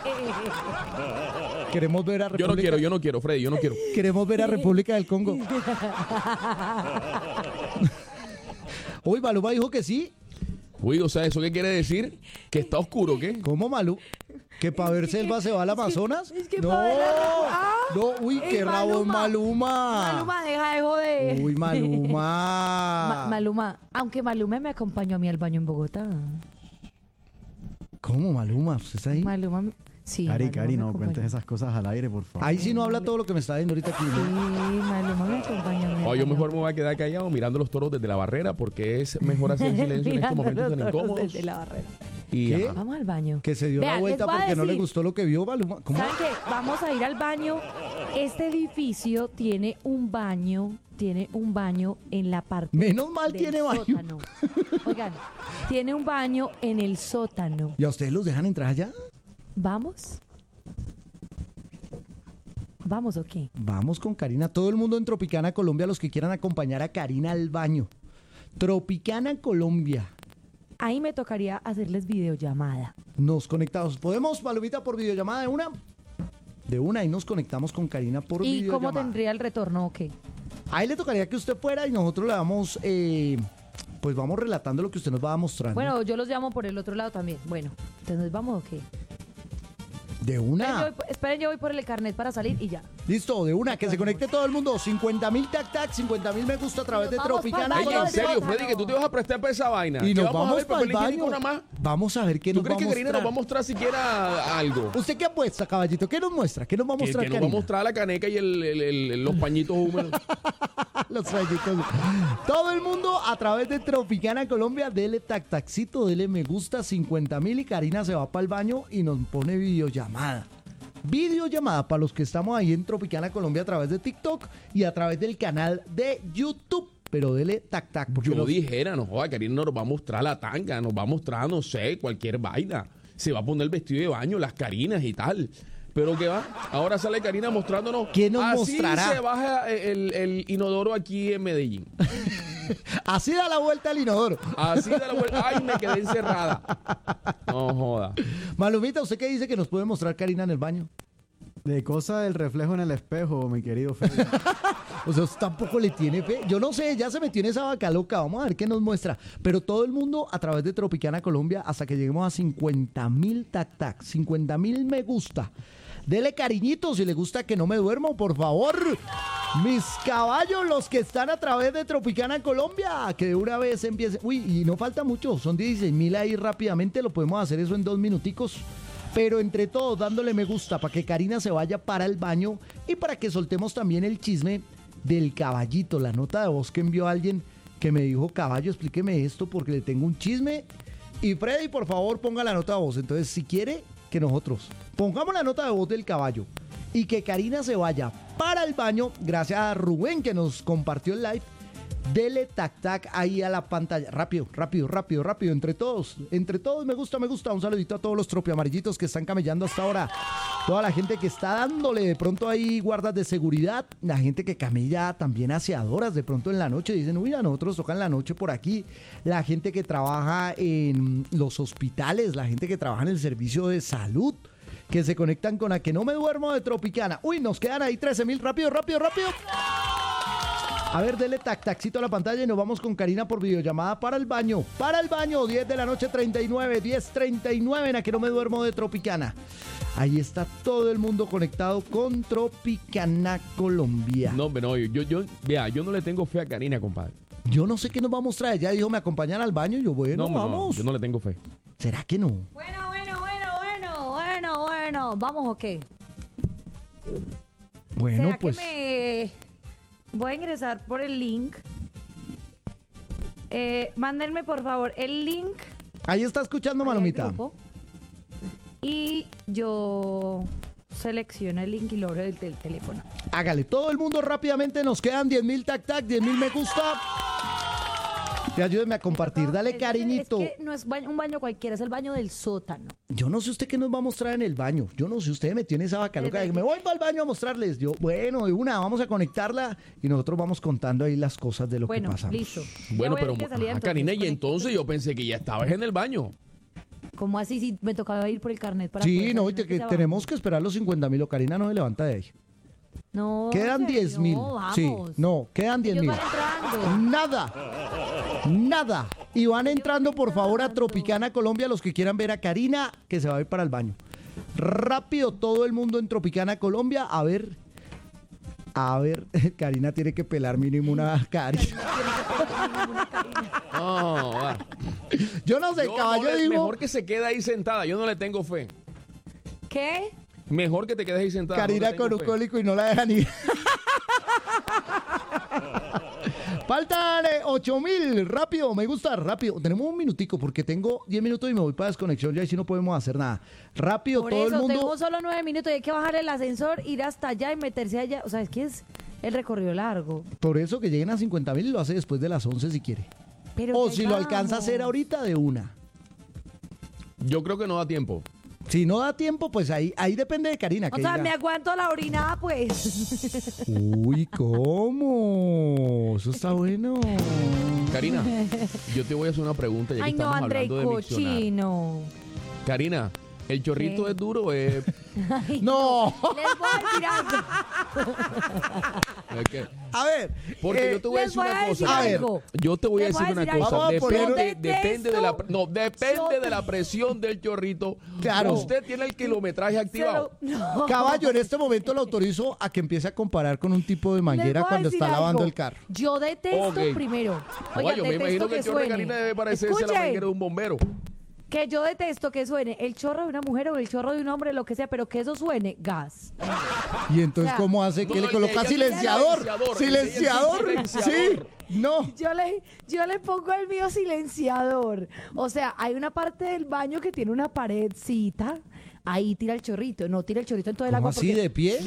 Queremos ver a República. Yo no quiero, yo no quiero, Freddy, yo no quiero. Queremos ver a República del Congo. Uy, Maluma dijo que sí. Uy, o sea, ¿eso qué quiere decir? ¿Que está oscuro, qué? ¿Cómo, Malú? ¿Que para ver selva se va al Amazonas? es que no, pa' ver la- ¡Ah! no, uy, ¡Ey, qué rabo es Maluma! Maluma. Maluma, deja de joder. Uy, Maluma. Ma- Maluma, aunque Maluma me acompañó a mí al baño en Bogotá. ¿Cómo, Maluma? ¿Usted está ahí? Maluma, me- sí. Cari, Maluma Cari, me no acompañó. cuentes esas cosas al aire, por favor. Ahí sí no habla todo lo que me está diciendo ahorita aquí. Sí, ¿no? Maluma me acompañó. a mí al Oh, yo baño. mejor me voy a quedar callado mirando los toros desde la barrera porque es mejor hacer silencio en estos Mirando momentos los tan toros incómodos. desde la barrera. Y, ¿Qué? ajá. Vamos al baño. Que se dio Vean, la les vuelta voy a porque no le decir. gustó lo que vio Maluma. ¿Cómo? ¿Saben qué? Vamos a ir al baño. Este edificio tiene un baño, tiene un baño en la parte Menos mal del tiene baño. sótano. Oigan, tiene un baño en el sótano. ¿Y a ustedes los dejan entrar allá? ¿Vamos? ¿Vamos o qué? Vamos con Karina. Todo el mundo en Tropicana Colombia, los que quieran acompañar a Karina al baño. Tropicana Colombia. Ahí me tocaría hacerles videollamada. Nos conectamos. ¿Podemos, Palomita, por videollamada de una? De una, y nos conectamos con Karina por ¿Y videollamada. cómo tendría el retorno o qué? Ahí le tocaría que usted fuera y nosotros le vamos, eh, pues vamos relatando lo que usted nos va mostrando. Bueno, yo los llamo por el otro lado también. Bueno, entonces vamos o qué. de Esperen, yo una. voy, por- esperen, yo voy por el carnet para salir y ya. Listo, de una, que se conecte todo el mundo. cincuenta mil tac tac, cincuenta mil me gusta a través de Nos vamos Tropicana pa'l Ey, baño en del serio, sótano. Freddy, que tú te vas a prestar para esa vaina. Y ¿Qué nos vamos, a ver, para papel el higiénico baño. nada más? Vamos a ver qué ¿Tú nos va crees a que Karina mostrar. nos va a mostrar siquiera algo? ¿Usted qué apuesta, caballito? ¿Qué nos muestra? ¿Qué nos va a Que, mostrar que nos va a Karina? mostrar la caneca y el- el- el- los pañitos húmedos. Los rayitos. Todo el mundo a través de Tropicana Colombia, dele tac tacito, dele me gusta, cincuenta mil y Karina se va para el baño y nos pone videollamada. Videollamada para los que estamos ahí en Tropicana Colombia a través de TikTok y a través del canal de YouTube. Pero dele tac tac. porque Yo los- dijera, no joda, Karina nos va a mostrar la tanga, nos va a mostrar, no sé, cualquier vaina. Se va a poner el vestido de baño, las Karinas y tal. Pero ¿qué va? Ahora sale Karina mostrándonos. ¿Qué nos así mostrará? se baja el, el inodoro aquí en Medellín. Así da la vuelta al inodoro. Así de la vuelta. Ay, me quedé encerrada. No joda. Malumita, ¿usted qué dice que nos puede mostrar Karina en el baño? De cosa del reflejo en el espejo, mi querido Freddy. O sea, usted tampoco le tiene fe. Yo no sé, ya se metió en esa vaca loca. Vamos a ver qué nos muestra. Pero todo el mundo a través de Tropicana Colombia hasta que lleguemos a cincuenta mil tac tac, cincuenta mil me gusta. Dele cariñito si le gusta que no me duermo, por favor. Mis caballos, los que están a través de Tropicana Colombia, que de una vez empiece. Uy, y no falta mucho, son dieciséis mil ahí rápidamente, lo podemos hacer eso en dos minuticos. Pero entre todos, dándole me gusta para que Karina se vaya para el baño y para que soltemos también el chisme del caballito, la nota de voz que envió alguien que me dijo, caballo, explíqueme esto porque le tengo un chisme. Y Freddy, por favor, ponga la nota de voz. Entonces, si quiere que nosotros pongamos la nota de voz del caballo y que Karina se vaya para el baño, gracias a Rubén que nos compartió el live, dele tac tac ahí a la pantalla. Rápido, rápido, rápido, rápido. Entre todos, entre todos, me gusta, me gusta. Un saludito a todos los tropiamarillitos que están camellando hasta ahora. Toda la gente que está dándole de pronto ahí guardas de seguridad. La gente que camella también aseadoras de pronto en la noche. Dicen, uy, a nosotros tocan la noche por aquí. La gente que trabaja en los hospitales. La gente que trabaja en el servicio de salud. Que se conectan con a que no me duermo de Tropicana. Uy, nos quedan ahí trece mil. Rápido, rápido, rápido. A ver, dele tac tacito a la pantalla y nos vamos con Karina por videollamada para el baño. Para el baño, diez de la noche, treinta y nueve, diez treinta y nueve, en a que no me duermo de Tropicana. Ahí está todo el mundo conectado con Tropicana Colombia. No, pero no, yo, yo, vea, yo no le tengo fe a Karina, compadre. Yo no sé qué nos va a mostrar. Ella dijo, me acompañan al baño. Y yo, bueno, No, no, vamos. yo no le tengo fe. ¿Será que no? Bueno, bueno, bueno, bueno, bueno, bueno. ¿Vamos o qué? Bueno, ¿Será pues. que me voy a ingresar por el link? Eh, mándenme por favor el link. Ahí está escuchando, ahí al Malomita. grupo. Y yo selecciono el link y lo abro del, del teléfono. Hágale, todo el mundo rápidamente. Nos quedan diez mil tac tac, diez mil me gusta. Y ayúdenme a compartir. Dale, Es- cariñito. Es que no es baño- un baño cualquiera, es el baño del sótano. Yo no sé usted qué nos va a mostrar en el baño. Yo no sé, usted me metió en esa vaca loca de que me voy para el baño a mostrarles. Yo, bueno, de una, vamos a conectarla y nosotros vamos contando ahí las cosas de lo Bueno, que pasamos. listo. Ya Bueno, voy a pero tener que salir, ah, entonces, Karina, y conecto. entonces yo pensé que ya estabas en el baño. ¿Cómo así si me tocaba ir por el carnet para Sí, poder no, salir y te- de que ese tenemos que esperar los cincuenta mil. Karina no se levanta de ahí. No, Quedan ¿en serio? diez mil. Vamos. Sí, no, quedan diez Ellos mil. van entrando. Nada. Nada. Y van entrando, por favor, a Tropicana Colombia los que quieran ver a Karina, que se va a ir para el baño. Rápido, todo el mundo en Tropicana Colombia. A ver. A ver, Karina tiene que pelar mínimo una Karina. No, va. Yo no sé, Yo no caballo, le- digo. Mejor que se quede ahí sentada. Yo no le tengo fe. ¿Qué? Mejor que te quedes ahí sentada. no Karina le tengo con un fe. cólico y no la dejan ir. Faltan eh, ocho mil, rápido, me gusta, rápido. Tenemos un minutico porque tengo diez minutos y me voy para desconexión, ya ahí sí no podemos hacer nada. Rápido, Por todo eso, el mundo. tenemos solo nueve minutos y hay que bajar el ascensor, ir hasta allá y meterse allá. O sea, es que es el recorrido largo. Por eso que lleguen a cincuenta mil y lo hace después de las once si quiere. Pero O ya si lo alcanza a hacer vamos. ahorita de una. Yo creo que no da tiempo. Si no da tiempo, pues ahí, ahí depende de Karina. O que sea, diga, me aguanto la orinada, pues. Uy, ¿cómo? Eso está bueno. Karina, yo te voy a hacer una pregunta ya que Ay, no, estamos André, hablando de miccionar. cochino. Karina, ¿el chorrito ¿Qué? es duro o es...? Ay, No. Les voy a decir algo. es que- A ver. Porque eh, yo te voy a les decir voy una a decir cosa. algo. Yo te voy a Les voy decir a una decir cosa. algo. Vamos a poner- Depende, Yo depende de la detesto- no, depende yo- de la presión del chorrito. Claro. Usted tiene el kilometraje activado. Se lo- no. Caballo, en este momento lo autorizo a que empiece a comparar con un tipo de Les manguera voy a cuando decir está lavando algo. el carro. Yo detesto Ok. primero. Oye, Oiga, yo me detesto imagino que el chorro de suene. Karina debe parecerse a la Escuchen, manguera de un bombero. que yo detesto que suene el chorro de una mujer o el chorro de un hombre, lo que sea, pero que eso suene gas. Y entonces, O sea, ¿cómo hace? ¿Que no, le el coloca de ella silenciador? silenciador, ¿Silenciador? el de ella es un Sí. silenciador. No. Yo le, yo le pongo el mío silenciador. O sea, hay una parte del baño que tiene una paredcita. Ahí tira el chorrito. No tira el chorrito en todo el ¿Cómo agua. así, porque- de pie?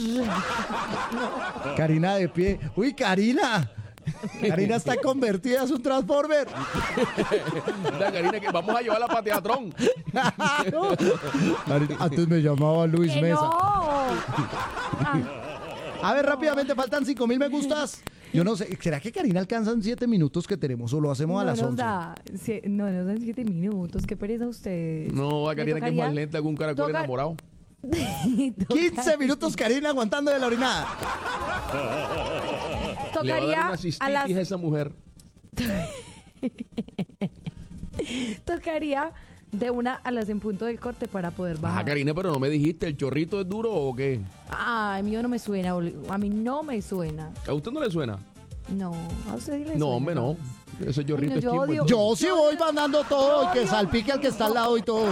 Karina de pie. Uy, Karina. Karina está convertida, es un transformer. La Karina, que vamos a llevarla para teatrón. Karina, antes me llamaba Luis ¡Que Mesa. no! Ah, A ver, rápidamente, faltan cinco mil me gustas. Yo no sé, ¿será que Karina alcanza en siete minutos que tenemos o lo hacemos a no las nos once? da, sí, no nos dan siete minutos. Qué pereza ustedes. No, a Me Karina que es tocaría- más lenta que un caracol toca- enamorado. quince minutos Karina aguantando de la orinada. Le va a dar Tocaría una a cistitis las a esa mujer. tocaría de una a las en punto del corte para poder Ah, bajar. Karina, pero no me dijiste, ¿el chorrito es duro o qué? Ay, a mí no me suena, Oli- a mí no me suena. ¿A usted no le suena? No, a usted sí le No, suena. hombre, no. Ese chorrito no, es yo chimbo. odio- Yo sí voy mandando todo y que Odio- salpique al que está al lado y todo.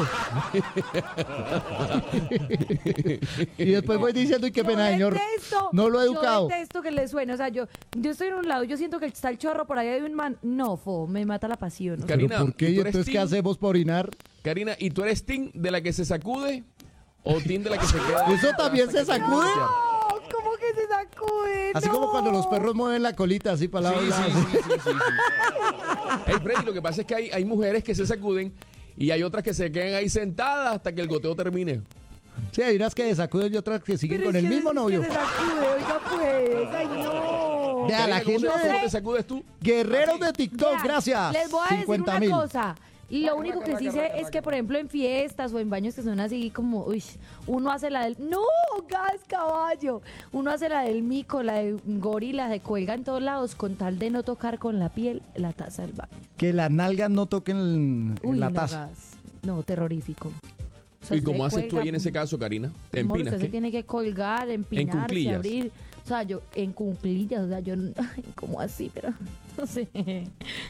Y después voy diciendo, y qué Yo pena, señor. detesto- No lo he educado. Yo detesto que le suene. O sea, yo, yo estoy en un lado, yo siento que está el chorro por allá de un man. No, fo, me mata la pasión. o sea. Karina, ¿Pero por qué? ¿y ¿Y tú eres entonces qué team? hacemos para orinar? Karina, ¿y tú eres team de la que se sacude o team de la que se queda? ¿Eso también hasta se que sacude? termina? No, ¿cómo que se sacude? Así No. como cuando los perros mueven la colita así para la Sí, sí, sí, sí, sí, sí. Hey, Freddy, lo que pasa es que hay, hay mujeres que se sacuden y hay otras que se quedan ahí sentadas hasta que el goteo termine. Sí, hay unas que sacuden y otras que siguen Pero con es el que mismo es que novio. se sacude, oiga pues. Ay, no. Vea, la Karina, ¿cómo gente te- cómo de te sacudes tú? Guerreros de TikTok, Vean, gracias. Les voy a decir cincuenta una mil. cosa. Lo único que sí sé es que, por ejemplo, en fiestas o en baños que son así como, uy, uno hace la del, no, gas, caballo. Uno hace la del mico, la de gorila, de cuelga en todos lados con tal de no tocar con la piel la taza del baño. Que las nalgas no toquen en Uy, la no, taza. gas. No, terrorífico. O sea, ¿Y usted cómo haces tú cuelga, ahí en ese caso, Karina? ¿Te amor, empinas? usted se ¿Qué? tiene que colgar, empinarse, cuclillas. abrir. O sea, yo, en cuclillas, o sea, yo, ay, ¿cómo así? Pero, no sé. Ay,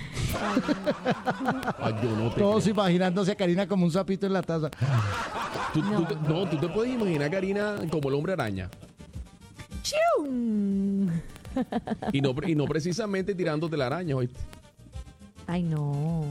Ay, yo no te Todos creo. imaginándose a Karina como un sapito en la taza. Tú- tú No. te- no, tú te puedes imaginar a Karina como el hombre araña. ¡Chium! Y no, y no precisamente tirándote la araña, ¿oíste? Ay, no.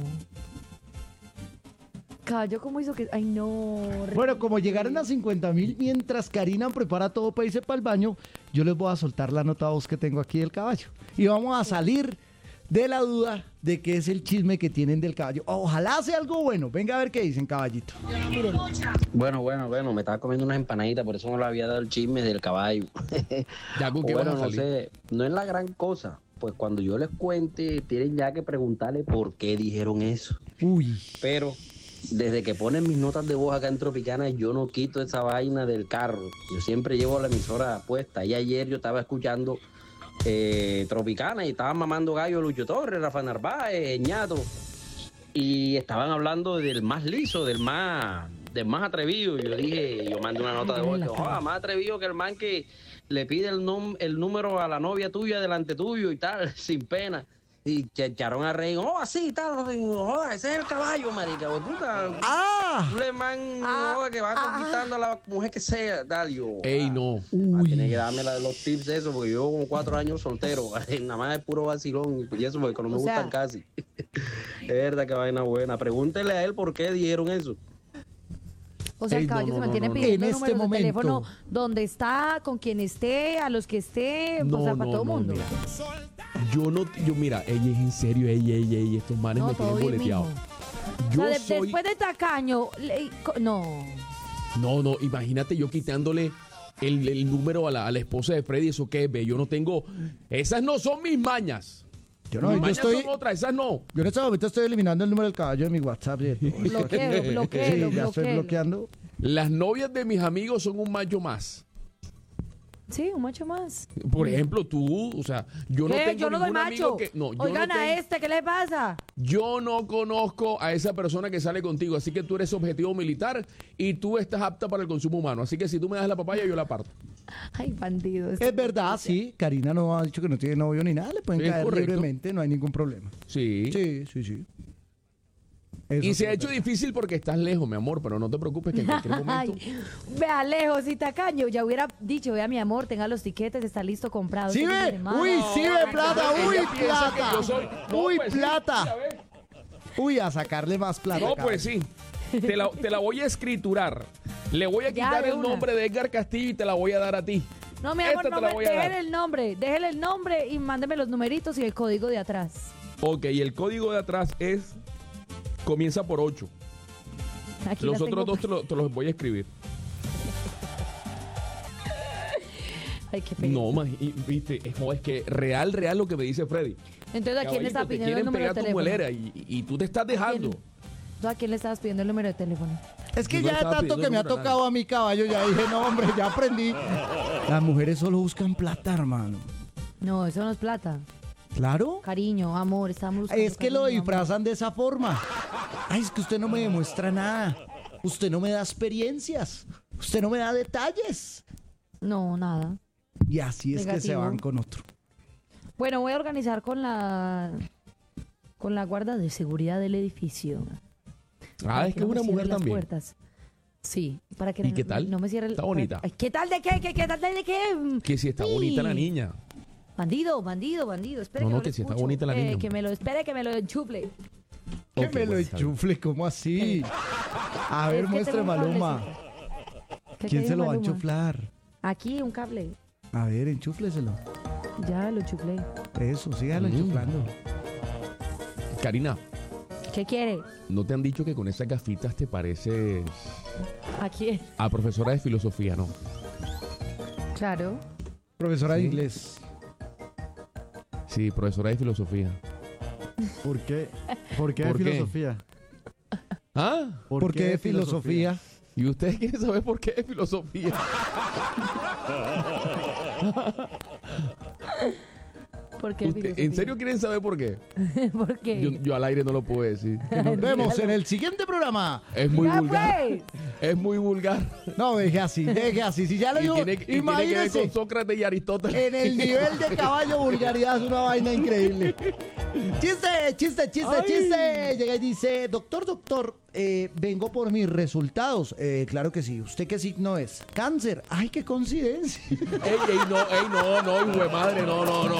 Caballo, ¿cómo hizo que...? Ay, no. Bueno, como llegaron a cincuenta mil, mientras Karina prepara todo para irse para el baño, yo les voy a soltar la nota voz que tengo aquí del caballo. Y vamos a salir de la duda de qué es el chisme que tienen del caballo. Ojalá sea algo bueno. Venga a ver qué dicen, caballito. Bueno, bueno, bueno, me estaba comiendo unas empanaditas, por eso no le había dado el chisme del caballo. Ya con qué bueno, vas a no salir. sé, no es la gran cosa. Pues cuando yo les cuente, tienen ya que preguntarle por qué dijeron eso. Uy. Pero desde que ponen mis notas de voz acá en Tropicana, yo no quito esa vaina del carro. Yo siempre llevo la emisora puesta. Y ayer yo estaba escuchando eh, Tropicana y estaban mamando gallo Lucho Torres, Rafa Narváez, Ñato. Y estaban hablando del más liso, del más, del más atrevido. Yo dije, yo mandé una nota de voz, que, "Oh, más atrevido que el man que le pide el, nom- el número a la novia tuya delante tuyo y tal, sin pena". Y se echaron a reír, oh, así, tal, oh, ese es el caballo, marica, pues, puta. ¡Ah! Tú le man, oh, que va conquistando a la mujer que sea, tal, yo. Ey, no. Tienes que darme la de los tips de eso, porque yo con cuatro años soltero, nada más es puro vacilón, y eso porque no me O sea- gustan casi. Es verdad que vaina buena. Pregúntele a él por qué dijeron eso. O sea, Ey, el no, caballo no, se no, mantiene no, no. pidiendo En este números de momento. teléfono donde está, con quien esté, a los que esté, No, o sea, para no, todo el no, mundo. mira. Yo no, yo mira, ella es en serio, ella, ella, ella, estos manes No, me todo tienen bien, boleteado. mijo. Yo o sea, de- soy, después de tacaño, le- co- no. no, no, imagínate yo quitándole el, el número a la, a la esposa de Freddy, eso que es, ve, yo no tengo, esas no son mis mañas. Yo no, mis yo mañas estoy. son otras, esas no. Yo en este momento estoy eliminando el número del caballo de mi WhatsApp. y de todo. Bloqueo, bloqueo, Sí, ya estoy bloqueo. bloqueando. Las novias de mis amigos son un macho más. Sí, un macho más. Por ejemplo, tú, o sea, yo no ¿Qué? tengo Yo no doy ningún amigo macho. que, no, yo Oigan no a tengo- este, ¿qué le pasa? Yo no conozco a esa persona que sale contigo, así que tú eres objetivo militar y tú estás apta para el consumo humano. Así que si tú me das la papaya, yo la parto. Ay, bandido. este. Es verdad, sí. Karina no ha dicho que no tiene novio ni nada. Le pueden Sí, es caer correcto. libremente, no hay ningún problema. Sí. Sí, sí, sí. Eso Y sí se ha es hecho verdad. difícil porque estás lejos, mi amor, pero no te preocupes que en cualquier momento... Ay, vea, lejos y tacaño. Ya hubiera dicho, vea, mi amor, tenga los tiquetes, está listo comprado. Sí este fin de ve, semana. uy, sí ve plata, Ella uy, piensa que plata. yo soy- No, Uy, pues sí, plata. ya ves. Uy, a sacarle más plata. No, cabrón. pues sí. Te la, te la voy a escriturar. Le voy a Ya, quitar de el una. nombre de Edgar Castillo y te la voy a dar a ti. No, mi amor, Esta no te la me, voy a dar. déjele el nombre, déjele el nombre y mándeme los numeritos y el código de atrás. Ok, y el código de atrás es... Comienza por ocho. Aquí Los las otros tengo. dos te, lo- te los voy a escribir. Ay, qué pena. No, man, y, viste, es, jo, es que real, real lo que me dice Freddy. Entonces, ¿a quién le Caballito, estaba te pidiendo el quieren número de pegar tu teléfono? muelera y, y- y tú te estás dejando. ¿Tú a quién le estabas pidiendo el número de teléfono? Es que Yo no ya de estaba tanto pidiendo que me ha el número a tocado a mi caballo, ya dije, no, hombre, ya aprendí. Las mujeres solo buscan plata, hermano. No, eso no es plata. ¿Claro? Cariño, amor, estamos buscando Es que lo cariño, disfrazan de esa forma. Ay, es que usted no me demuestra nada. Usted no me da experiencias. Usted no me da detalles. amor. No, nada. Y así es que se Negativo. van con otro. Bueno, voy a organizar con la con la guarda de seguridad del edificio. Ah, Para es que no es me una mujer cierre las también. puertas. Sí, para que ¿Y no, qué tal? no me cierre el- Está bonita. Ay, ¿qué tal de qué? ¿Qué, qué tal de qué? Que si está Uy. bonita la niña. Bandido, bandido, bandido. Espere No, que no, lo que sí está escucho. bonita la Eh, niña. Que me lo espere, que me lo enchufle. Que Ok, me lo bueno, está bien. enchufle, ¿cómo así? A ver, Es que muestre, tengo un Maluma. cablecito. ¿Qué ¿Quién te se dijo lo va a Maluma? enchuflar? Aquí, un cable. A ver, enchúfleselo. Ya lo chuflé. Eso, sígalo Mm. enchuflando. Karina, ¿Qué quiere? ¿no te han dicho que con esas gafitas te pareces Aquí. a profesora de filosofía, no? Claro. Profesora de Sí. inglés. Sí, profesora de filosofía. ¿Por qué? ¿Por qué ¿Por de qué? filosofía? ¿Ah? ¿Por qué de filosofía? ¿Y ustedes quieren saber por qué de filosofía? ¿Por qué Usted- filosofía? ¿En serio quieren saber por qué? ¿Por qué? Yo, yo al aire no lo puedo decir. Nos vemos en el siguiente programa. Es muy Ya, vulgar. pues. Es muy vulgar. No, deje así, deje así. Si ya le Y digo, tiene, y tiene que ver imagínese, con Sócrates y Aristóteles. en el nivel de caballo vulgaridad es una vaina increíble. Chiste, chiste, chiste, Ay. chiste. Llega y dice, doctor, doctor, eh, vengo por mis resultados. Eh, claro que sí. ¿Usted qué signo es? Cáncer. Ay, qué coincidencia. Ey, ey, no, ey, no, no, hijo de madre, no, no, no.